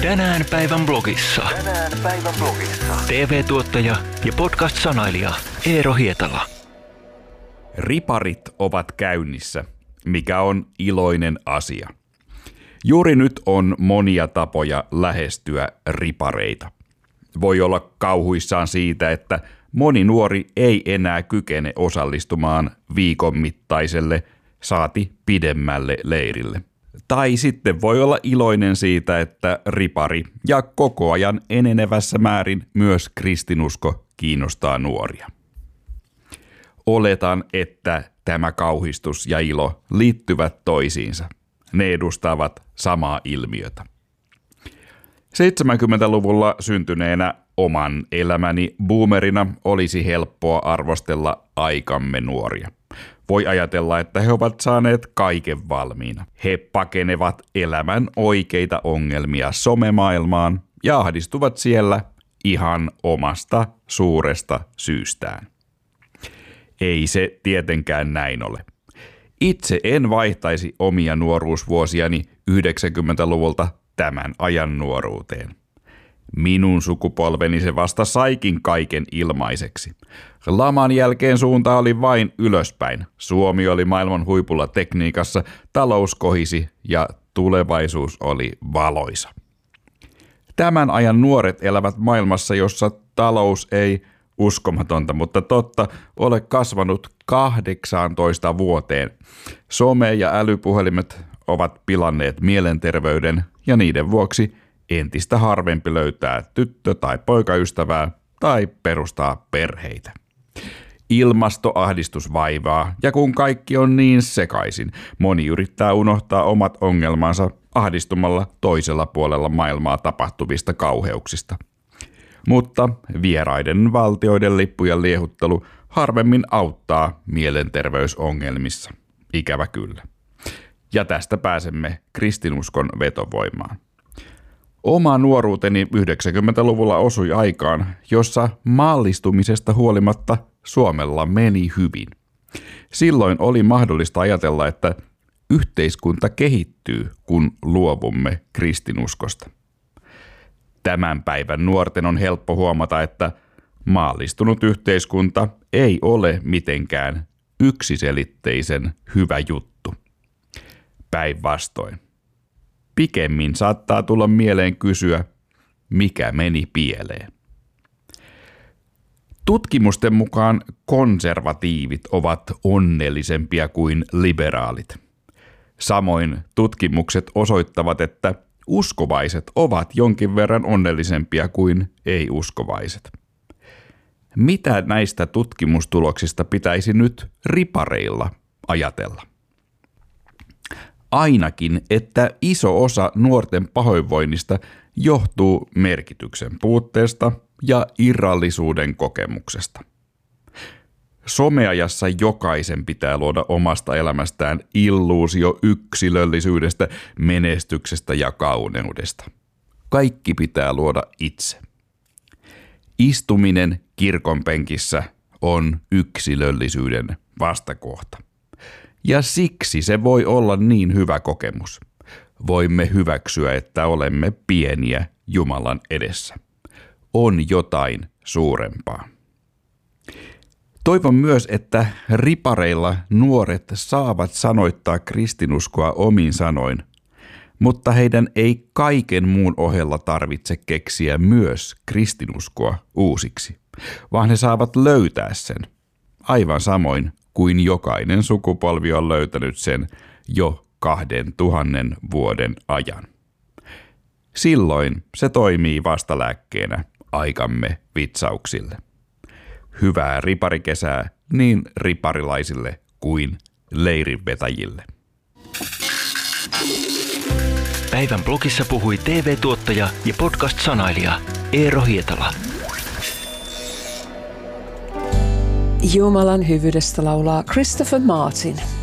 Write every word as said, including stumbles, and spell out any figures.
Tänään päivän blogissa. Tänään päivän blogissa. T V-tuottaja ja podcast-sanailija Eero Hietala. Riparit ovat käynnissä, mikä on iloinen asia. Juuri nyt on monia tapoja lähestyä ripareita. Voi olla kauhuissaan siitä, että moni nuori ei enää kykene osallistumaan viikon mittaiselle, saati pidemmälle leirille. Tai sitten voi olla iloinen siitä, että ripari ja koko ajan enenevässä määrin myös kristinusko kiinnostaa nuoria. Oletan, että tämä kauhistus ja ilo liittyvät toisiinsa. Ne edustavat samaa ilmiötä. seitsemänkymmentäluvulla syntyneenä oman elämäni boomerina olisi helppoa arvostella aikamme nuoria. Voi ajatella, että he ovat saaneet kaiken valmiina. He pakenevat elämän oikeita ongelmia somemaailmaan ja ahdistuvat siellä ihan omasta suuresta syystään. Ei se tietenkään näin ole. Itse en vaihtaisi omia nuoruusvuosiani yhdeksänkymmentäluvulta tämän ajan nuoruuteen. Minun sukupolveni se vasta saikin kaiken ilmaiseksi. Laman jälkeen suunta oli vain ylöspäin. Suomi oli maailman huipulla tekniikassa, talous kohisi ja tulevaisuus oli valoisa. Tämän ajan nuoret elävät maailmassa, jossa talous ei, uskomatonta, mutta totta, ole kasvanut kahdeksaantoista vuoteen. Some ja älypuhelimet ovat pilanneet mielenterveyden ja niiden vuoksi entistä harvempi löytää tyttö- tai poikaystävää tai perustaa perheitä. Ilmastoahdistus vaivaa, ja kun kaikki on niin sekaisin, moni yrittää unohtaa omat ongelmansa ahdistumalla toisella puolella maailmaa tapahtuvista kauheuksista. Mutta vieraiden valtioiden lippujen liehuttelu harvemmin auttaa mielenterveysongelmissa. Ikävä kyllä. Ja tästä pääsemme kristinuskon vetovoimaan. Oma nuoruuteni yhdeksänkymmentäluvulla osui aikaan, jossa maallistumisesta huolimatta Suomella meni hyvin. Silloin oli mahdollista ajatella, että yhteiskunta kehittyy, kun luovumme kristinuskosta. Tämän päivän nuorten on helppo huomata, että maallistunut yhteiskunta ei ole mitenkään yksiselitteisen hyvä juttu. Päinvastoin. Pikemmin saattaa tulla mieleen kysyä, mikä meni pieleen. Tutkimusten mukaan konservatiivit ovat onnellisempia kuin liberaalit. Samoin tutkimukset osoittavat, että uskovaiset ovat jonkin verran onnellisempia kuin ei-uskovaiset. Mitä näistä tutkimustuloksista pitäisi nyt ripareilla ajatella? Ainakin, että iso osa nuorten pahoinvoinnista johtuu merkityksen puutteesta ja irrallisuuden kokemuksesta. Someajassa jokaisen pitää luoda omasta elämästään illuusio yksilöllisyydestä, menestyksestä ja kauneudesta. Kaikki pitää luoda itse. Istuminen kirkonpenkissä on yksilöllisyyden vastakohta. Ja siksi se voi olla niin hyvä kokemus. Voimme hyväksyä, että olemme pieniä Jumalan edessä. On jotain suurempaa. Toivon myös, että ripareilla nuoret saavat sanoittaa kristinuskoa omin sanoin, mutta heidän ei kaiken muun ohella tarvitse keksiä myös kristinuskoa uusiksi, vaan he saavat löytää sen, aivan samoin kuin jokainen sukupolvi on löytänyt sen jo kahden tuhannen vuoden ajan. Silloin se toimii vastalääkkeenä aikamme vitsauksille. Hyvää riparikesää niin riparilaisille kuin leirinvetäjille. Päivän blogissa puhui T V-tuottaja ja podcast-sanailija Eero Hietala. Jumalan hyvyydestä laulaa Christopher Martin.